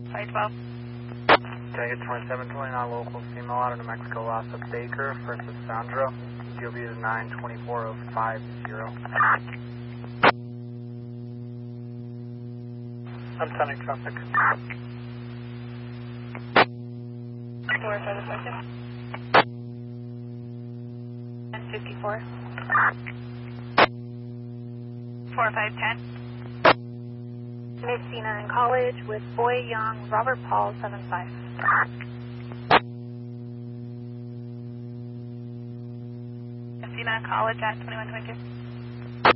512. Ticket 2729 local female out of New Mexico, Los Baker versus Sandra. DOB is 92450. I'm sending traffic. 452. 1054. 4510. Messina in College with Boy Young, Robert Paul, 75. Messina in College at 2122.